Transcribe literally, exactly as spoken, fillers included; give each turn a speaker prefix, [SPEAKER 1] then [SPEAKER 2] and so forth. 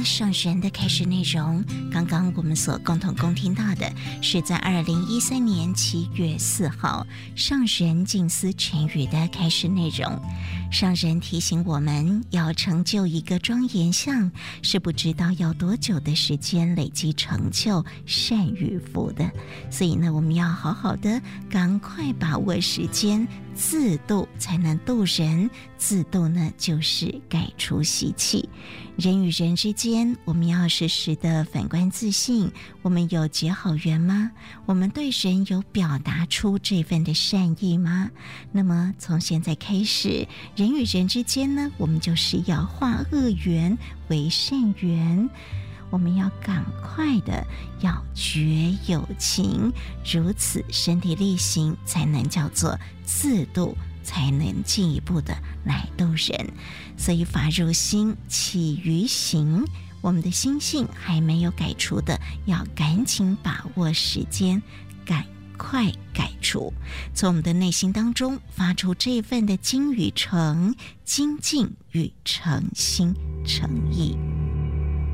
[SPEAKER 1] 上人的开始内容，刚刚我们所共同共听到的是在二零一三年七月四号上人静思晨语的开始内容。上人提醒我们，要成就一个庄严相，是不知道要多久的时间累积成就善与福的。所以呢，我们要好好的赶快把握时间，自度才能度人，自度呢就是改除习气。人与人之间，我们要时时的反观自信，我们有结好缘吗？我们对人有表达出这份的善意吗？那么从现在开始，人与人之间呢，我们就是要化恶缘为善缘，我们要赶快的要觉有情，如此身体力行，才能叫做自度，才能进一步的来度人。所以法入心，起于行，我们的心性还没有改除的，要赶紧把握时间，赶快改除，从我们的内心当中发出这份的精与诚，精进与诚心诚意。